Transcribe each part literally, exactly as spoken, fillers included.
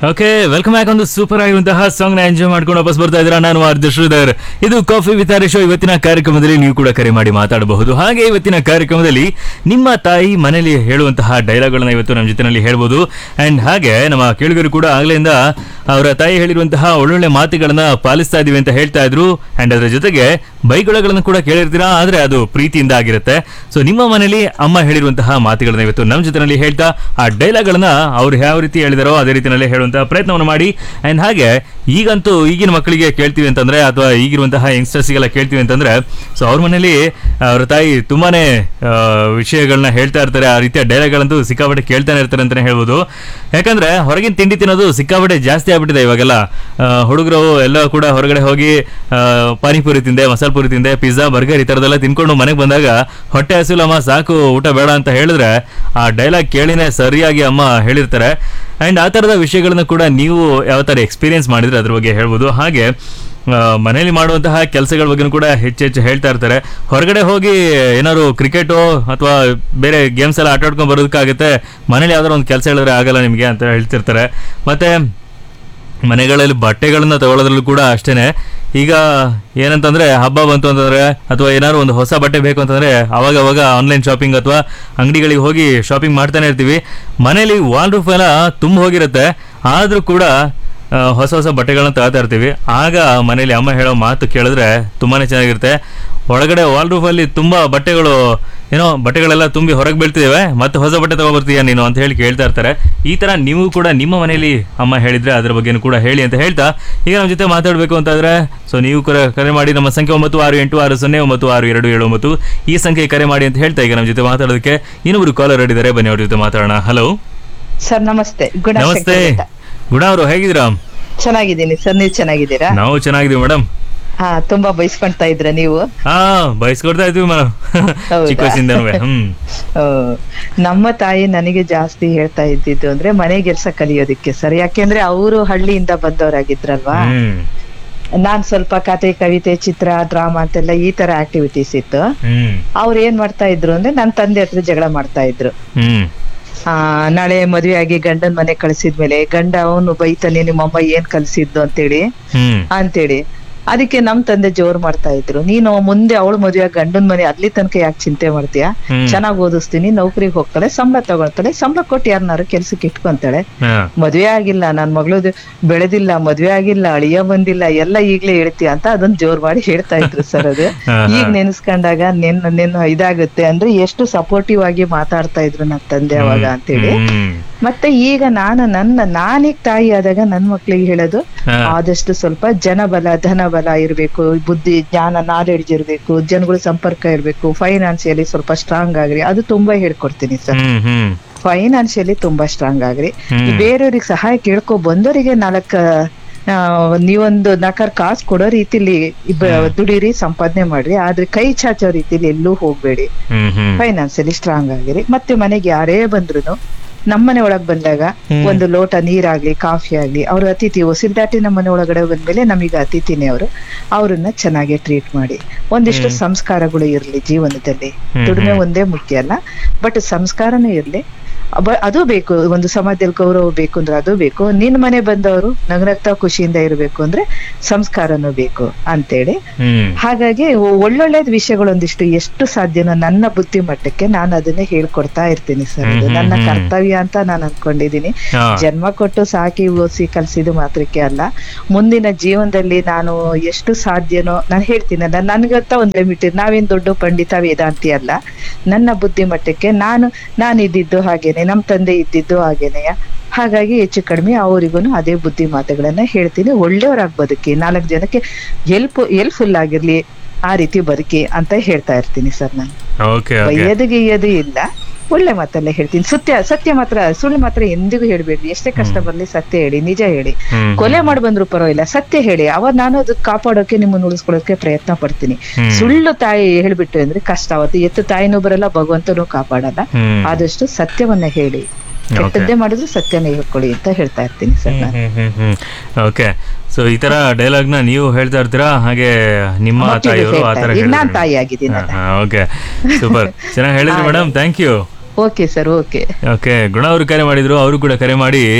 Okay, welcome back. ಒಂದು super ಆಗಿರುವಂತಹ song ನ ಎಂಜಾಯ್ ಮಾಡ್ಕೊಂಡು ವಾಪಸ್ ಬರ್ತಾ ಇದ್ದೀರಾ. ನಾನು ಆರ್ಜೆ ಶ್ರೀಧರ್. ಇದು ಕಾಫಿ ವಿತ್ ಆರ್ ಶೋ. ಇವತ್ತಿನ ಕಾರ್ಯಕ್ರಮದಲ್ಲಿ ನೀವು ಕೂಡ ಕರೆ ಮಾಡಿ ಮಾತಾಡಬಹುದು. ಹಾಗೆ ಇವತ್ತಿನ ಕಾರ್ಯಕ್ರಮದಲ್ಲಿ ನಿಮ್ಮ ತಾಯಿ ಮನೆಯಲ್ಲಿ ಹೇಳುವಂತಹ ಡೈಲಾಗ್ ಗಳನ್ನ ಇವತ್ತು ನಮ್ಮ ಜೊತೆನಲ್ಲಿ ಹೇಳ್ಬೋದು. ಅಂಡ್ ಹಾಗೆ ನಮ್ಮ ಕೇಳುಗರು ಕೂಡ ಆಗ್ಲಿಂದ ಅವರ ತಾಯಿ ಹೇಳಿರುವಂತಹ ಒಳ್ಳೊಳ್ಳೆ ಮಾತುಗಳನ್ನ ಪಾಲಿಸ್ತಾ ಇದೀವಿ ಅಂತ ಹೇಳ್ತಾ ಇದ್ರು. ಅಂಡ್ ಅದರ ಜೊತೆಗೆ ಬೈಗುಳಗಳನ್ನು ಕೂಡ ಕೇಳಿರ್ತೀರಾ, ಆದ್ರೆ ಅದು ಪ್ರೀತಿಯಿಂದ ಆಗಿರುತ್ತೆ. ಸೊ ನಿಮ್ಮ ಮನೆಯಲ್ಲಿ ಅಮ್ಮ ಹೇಳಿರುವಂತಹ ಮಾತುಗಳನ್ನ ಇವತ್ತು ನಮ್ಮ ಜೊತೆನಲ್ಲಿ ಹೇಳ್ತಾ ಆ ಡೈಲಾಗ್ ಗಳನ್ನ ಅವ್ರು ಯಾವ ರೀತಿ ಹೇಳಿದಾರೋ ಅದೇ ರೀತಿಯಲ್ಲಿ ಹೇಳುವಂತಹ ಪ್ರಯತ್ನವನ್ನು ಮಾಡಿ. ಅಂಡ್ ಹಾಗೆ ಈಗಂತೂ ಈಗಿನ ಮಕ್ಕಳಿಗೆ ಕೇಳ್ತೀವಿ ಅಂತಂದ್ರೆ, ಅಥವಾ ಈಗಿರುವಂತಹ ಯಂಗ್ಸ್ಟರ್ಸ್ಗೆಲ್ಲ ಕೇಳ್ತೀವಿ ಅಂತಂದ್ರೆ, ಸೊ ಅವ್ರ ಮನೇಲಿ ಅವ್ರ ತಾಯಿ ತುಂಬಾನೇ ವಿಷಯಗಳನ್ನ ಹೇಳ್ತಾ ಇರ್ತಾರೆ. ಆ ರೀತಿಯ ಡೈಲಾಗ್ಗಳಂತೂ ಸಿಕ್ಕಾಪಟ್ಟೆ ಕೇಳ್ತಾನೆ ಇರ್ತಾರೆ ಅಂತಾನೆ ಹೇಳ್ಬೋದು. ಯಾಕಂದ್ರೆ ಹೊರಗಿನ ತಿಂಡಿ ತಿನ್ನೋದು ಸಿಕ್ಕಾಪಟ್ಟೆ ಜಾಸ್ತಿ ಆಗ್ಬಿಟ್ಟಿದೆ ಇವಾಗೆಲ್ಲ. ಹುಡುಗರು ಎಲ್ಲ ಕೂಡ ಹೊರಗಡೆ ಹೋಗಿ ಪಾನಿಪುರಿ ತಿಂದೆ, ಮಸಾಲೆ ಪುರಿ ತಿಂದೆ, ಪಿಜ್ಜಾ, ಬರ್ಗರ್ ಈ ತರದೆಲ್ಲ ತಿನ್ಕೊಂಡು ಮನೆಗೆ ಬಂದಾಗ ಹೊಟ್ಟೆ ಹಸಿಲಮ್ಮ ಸಾಕು ಊಟ ಬೇಡ ಅಂತ ಹೇಳಿದ್ರೆ ಆ ಡೈಲಾಗ್ ಕೇಳಿನೇ ಸರಿಯಾಗಿ ಅಮ್ಮ ಹೇಳಿರ್ತಾರೆ. ಅಂಡ್ ಆ ತರದ ವಿಷಯಗಳನ್ನ ಕೂಡ ನೀವು ಯಾವ ತರ ಎಕ್ಸ್ಪೀರಿಯನ್ಸ್ ಮಾಡಿದ್ರೆ ಅದ್ರ ಬಗ್ಗೆ ಹೇಳ್ಬೋದು. ಹಾಗೆ ಮನೆಯಲ್ಲಿ ಮಾಡುವಂತಹ ಕೆಲಸಗಳ ಬಗ್ಗೆ ಕೂಡ ಹೆಚ್ಚು ಹೆಚ್ಚು ಹೇಳ್ತಾ ಇರ್ತಾರೆ. ಹೊರಗಡೆ ಹೋಗಿ ಏನಾದ್ರು ಕ್ರಿಕೆಟು ಅಥವಾ ಬೇರೆ ಗೇಮ್ಸ್ ಎಲ್ಲ ಆಟ ಆಡ್ಕೊಂಡು ಬರೋದಕ್ಕಾಗುತ್ತೆ, ಮನೇಲಿ ಯಾವ್ದಾರು ಒಂದು ಕೆಲಸ ಹೇಳಿದ್ರೆ ಆಗಲ್ಲ ನಿಮಗೆ ಅಂತ ಹೇಳ್ತಿರ್ತಾರೆ. ಮತ್ತೆ ಮನೆಗಳಲ್ಲಿ ಬಟ್ಟೆಗಳನ್ನ ತಗೊಳ್ಳೋದ್ರಲ್ಲೂ ಕೂಡ ಅಷ್ಟೇನೆ. ಈಗ ಏನಂತಂದ್ರೆ ಹಬ್ಬ ಬಂತು ಅಂತಂದ್ರೆ ಅಥವಾ ಏನಾದ್ರು ಒಂದು ಹೊಸ ಬಟ್ಟೆ ಬೇಕು ಅಂತಂದ್ರೆ ಅವಾಗ ಅವಾಗ ಆನ್ಲೈನ್ ಶಾಪಿಂಗ್ ಅಥವಾ ಅಂಗಡಿಗಳಿಗೆ ಹೋಗಿ ಶಾಪಿಂಗ್ ಮಾಡ್ತಾನೆ ಇರ್ತೀವಿ. ಮನೇಲಿ ವಾಲ್ ರೂಫ್ ಎಲ್ಲ ತುಂಬ ಹೋಗಿರುತ್ತೆ, ಆದ್ರೂ ಕೂಡ ಹೊಸ ಹೊಸ ಬಟ್ಟೆಗಳನ್ನ ತಗೋತಾ ಇರ್ತೀವಿ. ಆಗ ಮನೇಲಿ ಅಮ್ಮ ಹೇಳೋ ಮಾತು ಕೇಳಿದ್ರೆ ತುಂಬಾನೇ ಚೆನ್ನಾಗಿರುತ್ತೆ. ಒಳಗಡೆ ವಾಲ್ ರೂಫಲ್ಲಿ ತುಂಬಾ ಬಟ್ಟೆಗಳು ಏನೋ ಬಟ್ಟೆಗಳೆಲ್ಲ ತುಂಬಿ ಹೊರಗೆ ಬೀಳ್ತಿದ್ದೇವೆ, ಮತ್ತೆ ಹೊಸ ಬಟ್ಟೆ ತಗೊಬರ್ತೀಯ ನೀನು ಅಂತ ಹೇಳಿ ಕೇಳ್ತಾ ಇರ್ತಾರೆ. ಈ ತರ ನೀವು ಕೂಡ ನಿಮ್ಮ ಮನೆಯಲ್ಲಿ ಅಮ್ಮ ಹೇಳಿದ್ರೆ ಅದ್ರ ಬಗ್ಗೆ ಕೂಡ ಹೇಳಿ ಅಂತ ಹೇಳ್ತಾ ಈಗ ನಮ್ಮ ಜೊತೆ ಮಾತಾಡಬೇಕು ಅಂತಾದ್ರೆ ಸೊ ನೀವು ಕೂಡ ಕರೆ ಮಾಡಿ. ನಮ್ಮ ಸಂಖ್ಯೆ ಒಂಬತ್ತು ಆರು ಎಂಟು ಆರು ಸೊನ್ನೆ ಒಂಬತ್ತು ಆರು ಎರಡು ಏಳು ಒಂಬತ್ತು ಈ ಸಂಖ್ಯೆ ಕರೆ ಮಾಡಿ ಅಂತ ಹೇಳ್ತಾ ಈಗ ನಮ್ಮ ಜೊತೆ ಮಾತಾಡೋದಕ್ಕೆ ಇನ್ನೊಬ್ರು ಕಾಲರ್ ಇದ್ದಾರೆ. ಬನ್ನಿ ಅವ್ರ ಜೊತೆ ಮಾತಾಡೋಣ. ಹಲೋ ಸರ್, ನಮಸ್ತೆ. ನಮಸ್ತೆ ಗುಣ ಅವರು, ಹೇಗಿದ್ದೀರಾ? ಚೆನ್ನಾಗಿದ್ದೀನಿ ಸರ್, ನೀವು ಚೆನ್ನಾಗಿದ್ದೀರಾ? ನಾವು ಚೆನ್ನಾಗಿದ್ದೀವಿ ಮೇಡಮ್. ಹಾ, ತುಂಬಾ ಬಯಸ್ಕೊಂತಾ ಇದ್ರ ನೀವು? ಹಾ, ಬಯಸ್ಕೊಡ್ತಾ ಇದ್ವಿ ಮೇಡಮ್ ಚಿಕ್ಕ ವಯಸ್ಸಿಂದನೂ. ಹ್ಮ್ ನಮ್ಮ ತಾಯಿ ನನಗೆ ಜಾಸ್ತಿ ಹೇಳ್ತಾ ಇದ್ದಿದ್ದು ಅಂದ್ರೆ ಮನೆ ಕೆಲಸ ಕಲಿಯೋದಿಕ್ಕೆ ಸರ್. ಯಾಕೆಂದ್ರೆ ಅವರು ಹಳ್ಳಿಯಿಂದ ಬಂದವರಾಗಿದ್ರಲ್ವಾ. ನಾನ್ ಸ್ವಲ್ಪ ಕತೆ, ಕವಿತೆ, ಚಿತ್ರ, ಡ್ರಾಮಾ ಅಂತೆಲ್ಲ ಈ ತರ ಆಕ್ಟಿವಿಟೀಸ್ ಇತ್ತು. ಅವ್ರು ಏನ್ ಮಾಡ್ತಾ ಇದ್ರು ಅಂದ್ರೆ ನನ್ನ ತಂದೆ ಹತ್ರ ಜಗಳ ಮಾಡ್ತಾ ಇದ್ರು. ಆ ನಾಳೆ ಮದ್ವೆ ಆಗಿ ಗಂಡನ್ ಮನೆ ಕಳ್ಸಿದ್ಮೇಲೆ ಗಂಡ ಅವನು ಬೈತಾನೆ, ನಿಮ್ಮಮ್ಮ ಏನ್ ಕಲ್ಸಿದ್ದು ಅಂತೇಳಿ ಅಂತೇಳಿ ಅದಕ್ಕೆ ನಮ್ ತಂದೆ ಜೋರ್ ಮಾಡ್ತಾ ಇದ್ರು. ನೀನು ಮುಂದೆ ಅವಳು ಮದ್ವೆ ಗಂಡನ್ ಮನೆ ಅಲ್ಲಿ ತನಕ ಯಾಕೆ ಚಿಂತೆ ಮಾಡ್ತೀಯಾ? ಚೆನ್ನಾಗ್ ಓದಿಸ್ತೀನಿ, ನೌಕರಿಗೆ ಹೋಗ್ತಾಳೆ, ಸಂಬಳ ತಗೊಳ್ತಾಳೆ, ಸಂಬಳ ಕೊಟ್ಟು ಯಾರನ್ನಾರು ಕೆಲ್ಸಕ್ಕೆ ಇಟ್ಕೊಂತಾಳೆ. ಮದ್ವೆ ಆಗಿಲ್ಲ, ನನ್ ಮಗಳು ಬೆಳೆದಿಲ್ಲ, ಮದ್ವೆ ಆಗಿಲ್ಲ, ಅಳಿಯ ಬಂದಿಲ್ಲ, ಎಲ್ಲ ಈಗ್ಲೇ ಹೇಳ್ತೀಯ ಅಂತ ಅದನ್ನ ಜೋರ್ ಮಾಡಿ ಹೇಳ್ತಾ ಇದ್ರು ಸರ್. ಅದು ಈಗ ನೆನ್ಸ್ಕೊಂಡಾಗ ನೆನ್ ನೆನ್ ಇದಾಗುತ್ತೆ ಅಂದ್ರೆ ಎಷ್ಟು ಸಪೋರ್ಟಿವ್ ಆಗಿ ಮಾತಾಡ್ತಾ ಇದ್ರು ನನ್ ತಂದೆ ಅವಾಗ ಅಂತೇಳಿ. ಮತ್ತೆ ಈಗ ನಾನು ನನ್ನ ನಾನೀಗ ತಾಯಿ ಆದಾಗ ನನ್ ಮಕ್ಳಿಗೆ ಹೇಳೋದು, ಆದಷ್ಟು ಸ್ವಲ್ಪ ಜನಬಲ ಧನ ಬಲ ಇರ್ಬೇಕು, ಬುದ್ಧಿ ಜ್ಞಾನ ನಾಲೆಡ್ಜ್ ಇರ್ಬೇಕು, ಜನಗಳ ಸಂಪರ್ಕ ಇರ್ಬೇಕು, ಫೈನಾನ್ಸಿಯಲಿ ಸ್ವಲ್ಪ ಸ್ಟ್ರಾಂಗ್ ಆಗ್ರಿ. ಅದು ತುಂಬಾ ಹೇಳ್ಕೊಡ್ತೀನಿ ಸರ್. ಫೈನಾನ್ಸಿಯಲಿ ತುಂಬಾ ಸ್ಟ್ರಾಂಗ್ ಆಗ್ರಿ. ಬೇರೆಯವ್ರಿಗೆ ಸಹಾಯ ಕೇಳ್ಕೊ ಬಂದವರಿಗೆ ನಾಲ್ಕ ನೀವೊಂದು ನಾಲ್ಕಾರು ಕಾಸು ಕೊಡೋ ರೀತಿಲಿ ದುಡೀರಿ, ಸಂಪಾದನೆ ಮಾಡ್ರಿ, ಆದ್ರೆ ಕೈ ಚಾಚೋ ರೀತಿಲಿ ಎಲ್ಲೂ ಹೋಗ್ಬೇಡಿ. ಫೈನಾನ್ಸಿಯಲಿ ಸ್ಟ್ರಾಂಗ್ ಆಗಿರಿ. ಮತ್ತೆ ಮನೆಗೆ ಯಾರೇ ಬಂದ್ರು ನಮ್ಮನೆ ಒಳಗ್ ಬಂದಾಗ ಒಂದು ಲೋಟ ನೀರಾಗ್ಲಿ, ಕಾಫಿ ಆಗ್ಲಿ, ಅವ್ರ ಅತಿಥಿ ಹೊಸಿಲ್ದಾಟಿ ನಮ್ಮನೆ ಒಳಗಡೆ ಬಂದ್ಮೇಲೆ ನಮೀಗ ಅತಿಥಿನೇ ಅವರು. ಅವ್ರನ್ನ ಚೆನ್ನಾಗಿ ಟ್ರೀಟ್ ಮಾಡಿ. ಒಂದಿಷ್ಟು ಸಂಸ್ಕಾರಗಳು ಇರ್ಲಿ ಜೀವನದಲ್ಲಿ. ದುಡಿಮೆ ಒಂದೇ ಮುಖ್ಯ ಅಲ್ಲ, ಬಟ್ ಸಂಸ್ಕಾರನೂ ಇರ್ಲಿ. ಅದು ಬೇಕು. ಒಂದು ಸಮಾಜದಲ್ಲಿ ಗೌರವ ಬೇಕು ಅಂದ್ರೆ ಅದು ಬೇಕು. ನಿನ್ ಮನೆ ಬಂದವರು ನಗನಗ್ತಾ ಖುಷಿಯಿಂದ ಇರ್ಬೇಕು ಅಂದ್ರೆ ಸಂಸ್ಕಾರನೂ ಬೇಕು ಅಂತೇಳಿ. ಹಾಗಾಗಿ ಒಳ್ಳೊಳ್ಳೆದ್ ವಿಷಯಗಳೊಂದಿಷ್ಟು ಎಷ್ಟು ಸಾಧ್ಯನೋ ನನ್ನ ಬುದ್ಧಿ ಮಟ್ಟಕ್ಕೆ ನಾನು ಅದನ್ನೇ ಹೇಳ್ಕೊಡ್ತಾ ಇರ್ತೀನಿ ಸರ್. ಇದು ನನ್ನ ಕರ್ತವ್ಯ ಅಂತ ನಾನು ಅನ್ಕೊಂಡಿದೀನಿ. ಜನ್ಮ ಕೊಟ್ಟು ಸಾಕಿ ಓದಿಸಿ ಕಲ್ಸಿದ್ದು ಮಾತ್ರಕ್ಕೆ ಅಲ್ಲ, ಮುಂದಿನ ಜೀವನದಲ್ಲಿ ನಾನು ಎಷ್ಟು ಸಾಧ್ಯನೋ ನಾನು ಹೇಳ್ತೀನಿ. ನನ್ಗಂತ ಒಂದ್ ಲಿಮಿಟ್. ನಾವೇನ್ ದೊಡ್ಡ ಪಂಡಿತ ವೇದಾಂತಿ ಅಲ್ಲ. ನನ್ನ ಬುದ್ಧಿ ಮಟ್ಟಕ್ಕೆ ನಾನು ನಾನು ಇದ್ದಿದ್ದು ಹಾಗೇನೆ, ನಮ್ ತಂದೆ ಇದ್ದಿದ್ದು ಹಾಗೇನೆಯ. ಹಾಗಾಗಿ ಹೆಚ್ಚು ಕಡಿಮೆ ಅವರಿಗೂ ಅದೇ ಬುದ್ಧಿ ಮಾತುಗಳನ್ನ ಹೇಳ್ತೀನಿ. ಒಳ್ಳೆಯವರಾಗಿ ಬದುಕಿ, ನಾಲ್ಕು ಜನಕ್ಕೆ ಹೆಲ್ಪ್ ಹೆಲ್ಪ್ಫುಲ್ ಆಗಿರ್ಲಿ, ಆ ರೀತಿ ಬದುಕಿ ಅಂತ ಹೇಳ್ತಾ ಇರ್ತೀನಿ ಸರ್. ನಾನು ಬೈಯದು ಗೀಯದು ಇಲ್ಲ, ಒಳ್ಳೆ ಮಾತಲ್ಲೇ ಹೇಳ್ತೀನಿ. ಸತ್ಯ ಸತ್ಯ ಮಾತ್ರ, ಸುಳ್ಳು ಮಾತ್ರ ಎಂದಿಗೂ ಹೇಳ್ಬೇಡ್ರಿ. ಎಷ್ಟೇ ಕಷ್ಟ ಬರ್ಲಿ ಸತ್ಯ ಹೇಳಿ, ನಿಜ ಹೇಳಿ. ಕೊಲೆ ಮಾಡಿ ಬಂದ್ರು ಪರವಾಗಿಲ್ಲ, ಸತ್ಯ ಹೇಳಿ. ಅವಾಗ ನಾನು ಅದು ಕಾಪಾಡೋಕೆ, ನಿಮ್ಮನ್ನ ಉಳಿಸ್ಕೊಳ್ಳೋಕೆ ಪ್ರಯತ್ನ ಪಡ್ತೀನಿ. ಸುಳ್ಳು ತಾಯಿ ಹೇಳ್ಬಿಟ್ಟು ಅಂದ್ರೆ ಕಷ್ಟ. ಅವತ್ತು ಎತ್ತು ತಾಯಿನೂ ಬರಲ್ಲ, ಭಗವಂತನೂ ಕಾಪಾಡಲ್ಲ. ಆದಷ್ಟು ಸತ್ಯವನ್ನ ಹೇಳಿ, ಕೆಟ್ಟದ್ದೇ ಮಾಡಿದ್ರು ಸತ್ಯನೇ ಹೇಳ್ಕೊಳ್ಳಿ ಅಂತ ಹೇಳ್ತಾ ಇರ್ತೀನಿ ಸರ್ ನಾನು. ಓಕೆ, ಸೊ ಈ ತರ ಡೈಲಾಗ್ ನ ನೀವು ಹೇಳ್ತಾ ಇರ್ತೀರಾ, ಹಾಗೆ ನಿಮ್ಮ ತಾಯಿಯವರು ಆ ತರ ನಾನ್ ತಾಯಿ ಆಗಿದ್ದೀನಿ. ಓಕೆ, ಸೂಪರ್, ಚೆನ್ನಾಗಿ ಹೇಳಿದ್ರಿ madam, thank you. Okay sir, okay okay ಗುಣ ಅವರು ಕರೆ ಮಾಡಿದ್ರು. ಅವರು ಕೂಡ ಕರೆ ಮಾಡಿ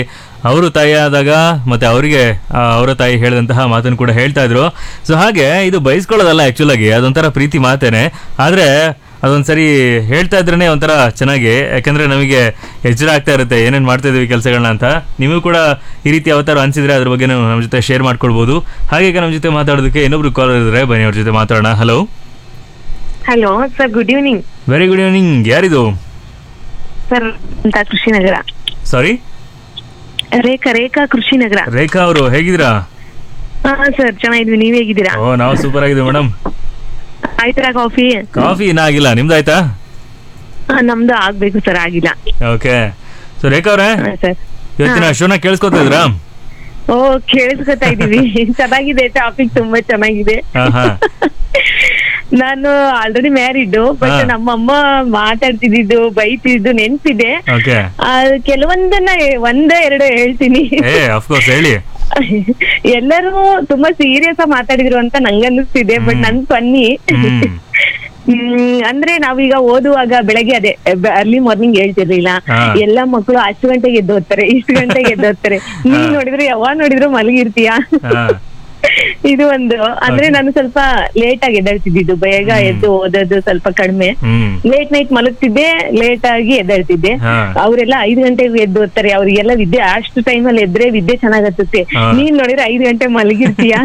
ಅವರು ತಾಯಿ ಆದಾಗ ಮತ್ತೆ ಅವರಿಗೆ ಅವರ ತಾಯಿ ಹೇಳಿದಂತಹ ಮಾತನ್ನು ಕೂಡ ಹೇಳ್ತಾ ಇದ್ರು. ಸೊ ಹಾಗೆ ಇದು ಬಯಸ್ಕೊಳ್ಳೋದಲ್ಲ ಆ್ಯಕ್ಚುಲ್ ಆಗಿ, ಅದೊಂಥರ ಪ್ರೀತಿ ಮಾತೇನೆ. ಆದರೆ ಅದೊಂದ್ಸರಿ ಹೇಳ್ತಾ ಇದ್ರೇ ಒಂಥರ ಚೆನ್ನಾಗಿ, ಯಾಕಂದರೆ ನಮಗೆ ಎಚ್ಚರ ಆಗ್ತಾ ಇರುತ್ತೆ ಏನೇನು ಮಾಡ್ತಾ ಇದ್ದೀವಿ ಕೆಲಸಗಳನ್ನ ಅಂತ. ನೀವು ಕೂಡ ಈ ರೀತಿ ಯಾವತ್ತಾರು ಅನಿಸಿದ್ರೆ ಅದ್ರ ಬಗ್ಗೆ ನಮ್ಮ ಜೊತೆ ಶೇರ್ ಮಾಡ್ಕೊಳ್ಬೋದು. ಹಾಗೆ ನಮ್ಮ ಜೊತೆ ಮಾತಾಡೋದಕ್ಕೆ ಇನ್ನೊಬ್ರು ಕಾಲರ್ ಇದ್ದಾರೆ, ಬನ್ನಿ ಅವ್ರ ಜೊತೆ ಮಾತಾಡೋಣ. Hello hello sir, good evening. Very good evening. ಯಾರಿದು ಸರ್ ಅಂತ ಕೃಷಿನಗರ. ಸಾರಿ, ರೇಖಾ ರೇಖಾ ಕೃಷಿನಗರ. ರೇಖಾ ಅವರು ಹೇಗಿದ್ದೀರಾ? ಹಾ ಸರ್, ಚೆನ್ನಾಗಿದ್ವಿ. ನೀವ್ ಹೇಗಿದ್ದೀರಾ? ಓ, ನಾವು ಸೂಪರ್ ಆಗಿದ್ದೀವಿ ಮೇಡಮ್. ಆಯ್ತಾ ಕಾಫಿ? ಕಾಫಿ ಇನ್ನೂ ಆಗಿಲ್ಲ, ನಿಮ್ದು ಆಯ್ತಾ? ನಮ್ದು ಆಗ್ಬೇಕು ಸರ್, ಆಗಿಲ್ಲ. ಓಕೆ. ಸೊ ರೇಖಾ ಅವರೇ, ಸರ್ ಇವತ್ತಿನ ಶೋನ ಕೇಳಿಸ್ಕೊತಾ ಇದ್ರಾ? ಓ, ಕೇಳಿಸ್ಕೊತಾ ಇದೀವಿ. ಚೆನ್ನಾಗಿದೆ ಟಾಪಿಕ್, ತುಂಬಾ ಚೆನ್ನಾಗಿದೆ. ಹಾ ಹಾ ನಾನು ಆಲ್ರೆಡಿ ಮ್ಯಾರಿಡ್, ಬಟ್ ನಮ್ಮಮ್ಮ ಮಾತಾಡ್ತಿದ್ದು ಬೈತಿದ್ದು ನೆನ್ಪಿದೆ. ಓಕೆ. ಕೆಲವೊಂದನ್ನ ಒಂದ ಎರಡು ಹೇಳ್ತೀನಿ. ಏ ಆಫ್ ಕೋರ್ಸ್ ಹೇಳಿ. ಎಲ್ಲರೂ ತುಂಬಾ ಸೀರಿಯಸ್ ಆಗಿ ಮಾತಾಡಿದ್ರು ಅಂತ ನಂಗನ್ನಿಸ್ತಿದೆ, ಬಟ್ ನನ್ ಫನ್ನಿ. ಹ್ಮ್ ಅಂದ್ರೆ ನಾವೀಗ ಓದುವಾಗ ಬೆಳಗ್ಗೆ ಅದೇ ಅರ್ಲಿ ಮಾರ್ನಿಂಗ್ ಹೇಳ್ತಿರ್ಲಿಲ್ಲ. ಎಲ್ಲಾ ಮಕ್ಕಳು ಅಷ್ಟು ಗಂಟೆಗೆ ಎದ್ದು ಹೋಗ್ತಾರೆ, ಇಷ್ಟು ಗಂಟೆಗೆ ಎದ್ದು ಹೋಗ್ತಾರೆ. ನೀನ್ ನೋಡಿದ್ರೆ ಯಾವಾಗ ನೋಡಿದ್ರು ಮಲಗಿರ್ತೀಯ. ಇದು ಒಂದು ಅಂದ್ರೆ ನಾನು ಸ್ವಲ್ಪ ಲೇಟ್ ಆಗಿ ಎದ್ದೇಳ್ತಿದ್ದು, ಬೇಗ ಎದ್ದು ಓದೋದು ಸ್ವಲ್ಪ ಕಡಿಮೆ. ಲೇಟ್ ನೈಟ್ ಮಲಗ್ತಿದ್ದೆ, ಲೇಟ್ ಆಗಿ ಎದ್ದೇಳ್ತಿದ್ದೆ. ಅವರೆಲ್ಲ ಐದು ಗಂಟೆಗೆ ಎದ್ದು ಓದ್ತಾರೆ, ಅವ್ರಿಗೆಲ್ಲ ವಿದ್ಯೆ ಅಷ್ಟು ಟೈಮ್ ಅಲ್ಲಿ ಎದ್ರೆ ವಿದ್ಯೆ ಚೆನ್ನಾಗತ್ತೆ. ನೀನ್ ನೋಡಿದ್ರೆ ಐದು ಗಂಟೆ ಮಲಗಿರ್ತೀಯ.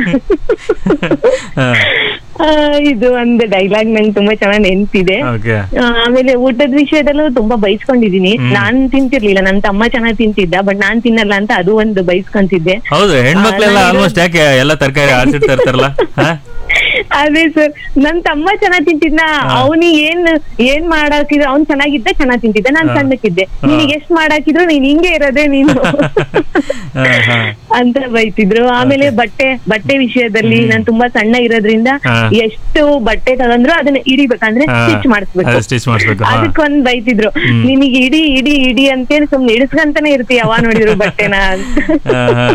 ಇದು ಒಂದು ಡೈಲಾಗ್ ನಂಗೆ ತುಂಬಾ ಚೆನ್ನಾಗಿ ನೆನ್ಪಿದೆ. ಆಮೇಲೆ ಊಟದ ವಿಷಯದಲ್ಲೂ ತುಂಬಾ ಬೈಸ್ಕೊಂಡಿದೀನಿ. ನಾನ್ ತಿಂತಿರ್ಲಿಲ್ಲ, ನನ್ ತಮ್ಮ ಚೆನ್ನಾಗಿ ತಿಂತಿದ್ದ, ಬಟ್ ನಾನ್ ತಿನ್ನಲ್ಲ ಅಂತ ಅದು ಒಂದು ಬೈಸ್ಕೊಂತಿದ್ದೆ. ಹೌದು, ಹೆಣ್ಮಕ್ಳೆಲ್ಲ ಆಲ್ಮೋಸ್ಟ್ ಯಾಕೆ ಎಲ್ಲ ತರಕಾರಿ ಆಡ್ಸಿಡ್ತಾ ಇರ್ತಾರಲ್ಲ. ಅದೇ ಸರ್, ನನ್ ತಮ್ಮ ಚೆನ್ನಾಗ್ ತಿಂತಿದ್ನ, ಅವನಿಗೆ ಏನ್ ಏನ್ ಮಾಡಾಕಿದ್ರು ಅವ್ನ್ ಚೆನ್ನಾಗಿದ್ದ, ಚೆನ್ನಾಗ್ ತಿಂತಿದ್ದ. ನಾನ್ ಸಣ್ಣಕ್ಕಿದ್ದೆ, ನಿನಗೆ ಎಷ್ಟ್ ಮಾಡಾಕಿದ್ರು ನೀನ್ ಹಿಂಗೆ ಇರೋದೇ ನೀನು ಅಂತ ಬೈತಿದ್ರು. ಆಮೇಲೆ ಬಟ್ಟೆ ಬಟ್ಟೆ ವಿಷಯದಲ್ಲಿ ನಾನ್ ತುಂಬಾ ಸಣ್ಣ ಇರೋದ್ರಿಂದ ಎಷ್ಟು ಬಟ್ಟೆ ತಗೊಂಡ್ರು ಅದನ್ನ ಹಿಡಿಬೇಕಂದ್ರೆ ಸ್ಟಿಚ್ ಮಾಡಿಸ್ಬೇಕು, ಅದಕ್ಕೊಂದ್ ಬೈತಿದ್ರು. ನಿನಗೆ ಇಡಿ ಇಡಿ ಇಡಿ ಅಂತೇಳಿ ಸುಮ್ನೆ ಇಡಿಸ್ಕಂತಾನೆ ಇರ್ತೀಯ ಯಾವ ನೋಡಿದ್ರು ಬಟ್ಟೆನ ಅಂತ.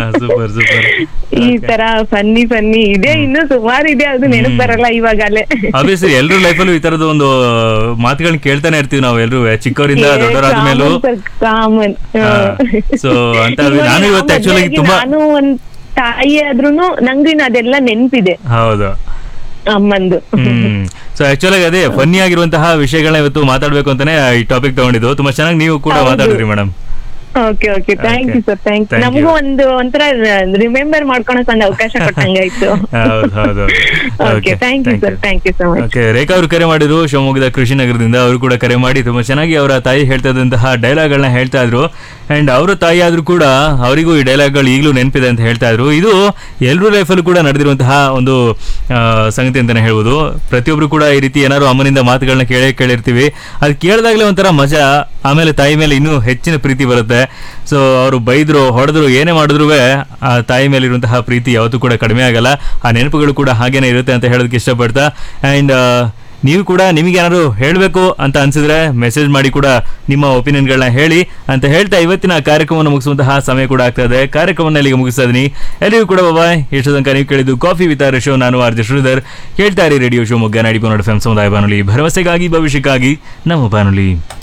ಈ ತರ ಫನ್ನಿ ಫನ್ನಿ ಇದೆ, ಇನ್ನು ಸುಮಾರು ಇದೆ, ಅದು ನೆನಪು ಬರಲ್ಲ ಇವಾಗಲೇ. ಆಬ್ವಿಯಸ್ಲಿ ಎಲ್ರೂ ಲೈಫಲ್ಲೂ ಈ ತರದ ಒಂದು ಮಾತುಗಳನ್ನ ಕೇಳ್ತಾನೆ ಇರ್ತೀವಿ ನಾವು ಎಲ್ರು, ಚಿಕ್ಕವರಿಂದ ದೊಡ್ಡವರಾದ ಮೇಲೂ. ಕಾಮನ್. ಸೊ ಅಂತ ನಾನು ಇವತ್ತು ಆಕ್ಚುಲಿ ತುಂಬಾ, ನಾನು ಒಂದ್ ತಾಯಿ ಆದ್ರೂನು ನಂಗಿನ ಅದೆಲ್ಲ ನೆನ್ಪಿದೆ. ಹೌದು, ಅಮ್ಮಂದು. ಹ್ಮ್. ಸೊ ಆಕ್ಚುಲಿ ಅದೇ ಫನ್ನಿ ಆಗಿರುವಂತಹ ವಿಷಯಗಳನ್ನ ಇವತ್ತು ಮಾತಾಡ್ಬೇಕು ಅಂತಾನೆ ಈ ಟಾಪಿಕ್ ತಗೊಂಡಿದ್ದು. ತುಂಬಾ ಚೆನ್ನಾಗಿ ನೀವು ಕೂಡ ಮಾತಾಡಿದ್ರಿ madam. Okay okay, thank you sir, thank you. ನಮಗೂ ಒಂದು ಒಂಥರ ರಿಮೆಂಬರ್ ಮಾಡ್ಕೊಳಕ್ ಒಂದು ಅವಕಾಶ ಕೊಟ್ಟಂಗಾಯ್ತು. Okay, thank you sir, thank you so much. Okay, ರೇಖಾ ಅವರು ಕರೆ ಮಾಡಿದ್ರು ಶಿವಮೊಗ್ಗದ ಕೃಷಿನಗರದಿಂದ. ಅವರು ಕೂಡ ಕರೆ ಮಾಡಿ ತುಂಬಾ ಚೆನ್ನಾಗಿ ಅವರ ತಾಯಿ ಹೇಳ್ತಾ ಇದ್ದಂತಹ ಡೈಲಾಗ್ಗಳನ್ನ ಹೇಳ್ತಾ ಇದ್ರು. ಅಂಡ್ ಅವರ ತಾಯಿ ಆದ್ರೂ ಕೂಡ ಅವರಿಗೂ ಈ ಡೈಲಾಗ್ಗಳು ಈಗಲೂ ನೆನಪಿದೆ ಅಂತ ಹೇಳ್ತಾ ಇದ್ರು. ಇದು ಎಲ್ಲರೂ ಲೈಫಲ್ಲೂ ಕೂಡ ನಡೆದಿರುವಂತಹ ಒಂದು ಸಂಗತಿ ಅಂತಾನೆ ಹೇಳ್ಬೋದು. ಪ್ರತಿಯೊಬ್ರು ಕೂಡ ಈ ರೀತಿ ಏನಾದ್ರು ಅಮ್ಮನಿಂದ ಮಾತುಗಳನ್ನ ಕೇಳೇ ಕೇಳಿರ್ತೀವಿ. ಅದು ಕೇಳಿದಾಗಲೇ ಒಂಥರ ಮಜಾ, ಆಮೇಲೆ ತಾಯಿ ಮೇಲೆ ಇನ್ನೂ ಹೆಚ್ಚಿನ ಪ್ರೀತಿ ಬರುತ್ತೆ. ಸೊ ಅವರು ಬೈದ್ರು ಹೊಡೆದ್ರು ಏನೇ ಮಾಡಿದ್ರು ಆ ತಾಯಿ ಮೇಲೆ ಇರುವಂತಹ ಪ್ರೀತಿ ಯಾವತ್ತೂ ಕೂಡ ಕಡಿಮೆ ಆಗಲ್ಲ. ಆ ನೆನಪುಗಳು ಕೂಡ ಹಾಗೇನೆ ಇರುತ್ತೆ ಅಂತ ಹೇಳೋದಕ್ಕೆ ಇಷ್ಟಪಡ್ತಾ. ಅಂಡ್ ನೀವು ಕೂಡ ನಿಮಗೆ ಏನಾದ್ರು ಹೇಳಬೇಕು ಅಂತ ಅನ್ಸಿದ್ರೆ ಮೆಸೇಜ್ ಮಾಡಿ ಕೂಡ ನಿಮ್ಮ ಒಪಿನಿಯನ್ಗಳನ್ನ ಹೇಳಿ ಅಂತ ಹೇಳ್ತಾ ಇವತ್ತಿನ ಕಾರ್ಯಕ್ರಮವನ್ನು ಮುಗಿಸುವಂತಹ ಸಮಯ ಕೂಡ ಆಗ್ತಾ ಇದೆ. ಕಾರ್ಯಕ್ರಮವನ್ನು ಇಲ್ಲಿಗೆ ಮುಗಿಸ್ತಾ ಇದೀನಿ. ಎಲ್ಲರಿಗೂ ಕೂಡ ಬಾಯ್. ಎಷ್ಟು ತನಕ ನೀವು ಕೇಳಿದ್ದು ಕಾಫಿ ವಿತ್ ಆರ್ ಶೋ. ನಾನು ಆರ್ ಜೆ ಶ್ರೀಧರ್. ಕೇಳ್ತಾ ಇರಿ radio Shivamogga ninety point one F M ಸಮುದಾಯ ಬಾನುಲಿ, ಭರವಸೆಗಾಗಿ ಭವಿಷ್ಯಕ್ಕಾಗಿ ನಮ್ಮ ಬಾನುಲಿ.